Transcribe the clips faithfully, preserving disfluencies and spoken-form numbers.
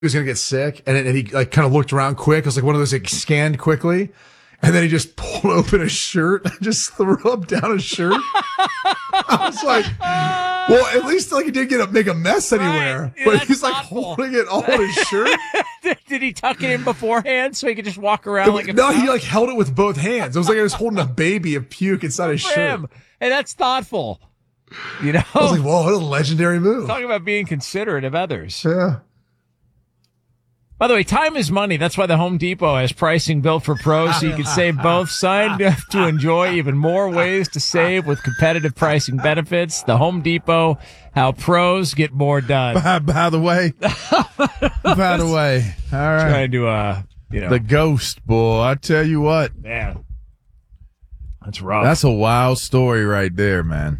was going to get sick, and, and he like kind of looked around quick. It was like one of those like scanned quickly, and then he just pulled open a shirt and just threw up down his shirt. I was like, well, at least like he didn't get a, make a mess anywhere, right. Yeah, but he's like thoughtful. holding it all in his shirt. Did he tuck it in beforehand so he could just walk around like a no, he pup? like held it with both hands. It was like he was holding a baby of puke inside his For shirt. him. Hey, that's thoughtful. You know, I was like, whoa, what a legendary move. Talking about being considerate of others. Yeah. By the way, time is money. That's why the Home Depot has pricing built for pros, so you can save both. Sign up to enjoy even more ways to save with competitive pricing benefits. The Home Depot, how pros get more done. By, by the way, by the way, all right. Trying to, uh, you know, the ghost, boy. I tell you what, man, that's rough. That's a wild story right there, man.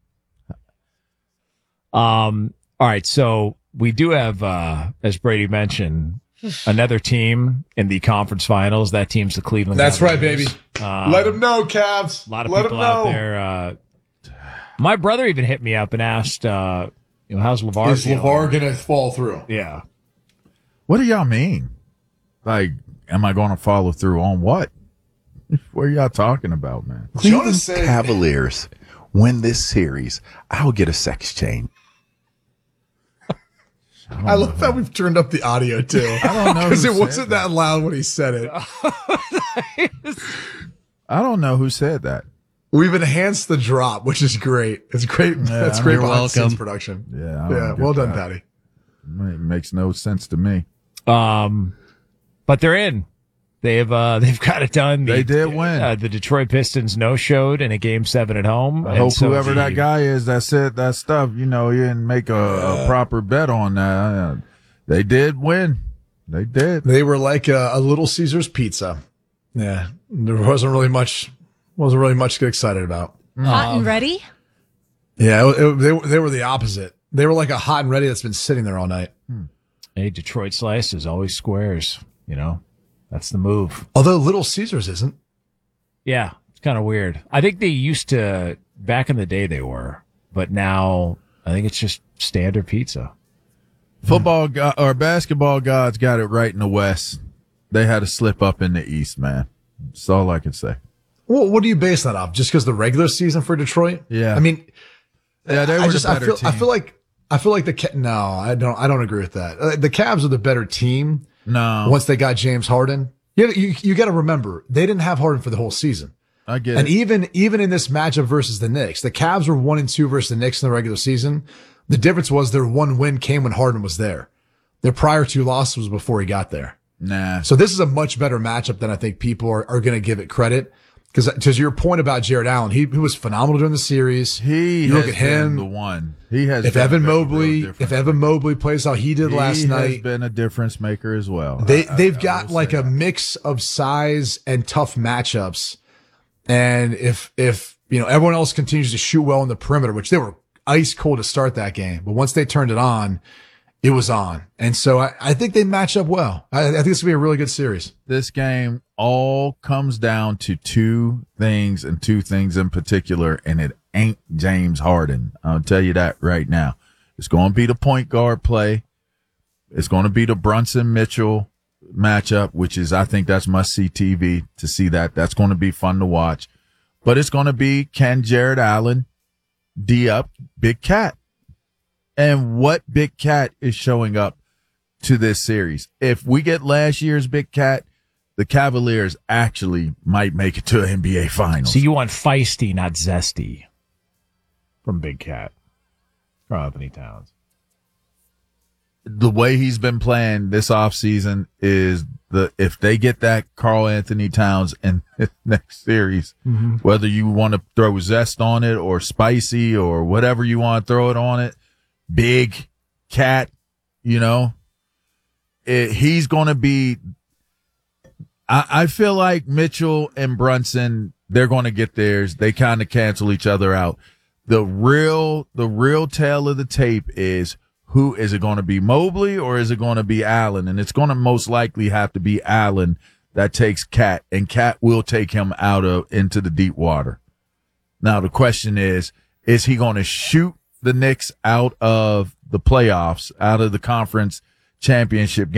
Um. All right, so we do have, uh, as Brady mentioned, another team in the conference finals. That team's the Cleveland That's Cavaliers. right, baby. Um, Let them know, Cavs. A lot of Let people them out know. there. Uh, my brother even hit me up and asked, uh, you know, how's LeVar Is feeling? LeVar going to fall through? Yeah. What do y'all mean? Like, am I going to follow through on what? What are y'all talking about, man? Cleveland said- Cavaliers win this series. I'll get a sex change. I, I love how we've turned up the audio too. I don't know because who it said wasn't that. that. loud when he said it. I don't know who said that. We've enhanced the drop, which is great. It's great. That's I great mean, behind the scenes welcome. production. Yeah, I don't Yeah. get Well done, that. Patty. It makes no sense to me. Um, but they're in. They've uh, they've got it done. The, They did win. Uh, the Detroit Pistons no showed in a game seven at home. I and hope so whoever the- that guy is that said that stuff, you know, he didn't make a, a proper bet on that. Uh, They did win. They did. They were like a, a Little Caesars pizza. Yeah. There wasn't really much, wasn't really much to get excited about. Hot and ready? Yeah. It, it, they, they were the opposite. They were like a hot and ready that's been sitting there all night. Hey, Detroit slice is always squares. You know, that's the move. Although Little Caesars isn't. Yeah, it's kind of weird. I think they used to back in the day they were, but now I think it's just standard pizza. Football go- or basketball gods got it right in the West. They had to slip up in the East, man. That's all I can say. Well, what do you base that off? Just because the regular season for Detroit? Yeah. I mean, Yeah, they were I the just I better feel team. I feel like I feel like the Ca- no I don't I don't agree with that. Uh, the Cavs are the better team. No. Once they got James Harden, you you, you got to remember they didn't have Harden for the whole season. I get And it. even even in this matchup versus the Knicks, the Cavs were one and two versus the Knicks in the regular season. The difference was their one win came when Harden was there. Their prior two losses was before he got there. Nah. So this is a much better matchup than I think people are, are going to give it credit. Because to your point about Jared Allen, he, he was phenomenal during the series. He you look has at him, been the one. He has if been Evan a real Mobley, difference if Evan Mobley plays how he did he last has night, been a difference maker as well. they I- I- they've I got will like say a that. mix of size and tough matchups. And if if you know everyone else continues to shoot well in the perimeter, which they were ice cold to start that game, but once they turned it on, it was on. And so I, I think they match up well. I, I think this will be a really good series. This game all comes down to two things and two things in particular, and it ain't James Harden. I'll tell you that right now. It's going to be the point guard play. It's going to be the Brunson Mitchell matchup, which is, I think that's must see T V to see that. That's going to be fun to watch. But it's going to be, can Jared Allen D up Big Cat? And what Big Cat is showing up to this series. If we get last year's Big Cat, the Cavaliers actually might make it to N B A Finals. So you want feisty, not zesty, from Big Cat, from Anthony Towns. The way he's been playing this offseason is the if they get that Karl Anthony Towns in the next series, Mm-hmm. whether you want to throw zest on it or spicy or whatever you want to throw it on it, Big Cat, you know, it, he's going to be. I, I feel like Mitchell and Brunson, they're going to get theirs. They kind of cancel each other out. The real, the real tale of the tape is who is it going to be, Mobley or is it going to be Allen? And it's going to most likely have to be Allen that takes Cat, and Cat will take him out of into the deep water. Now the question is, is he going to shoot the Knicks out of the playoffs, out of the conference championship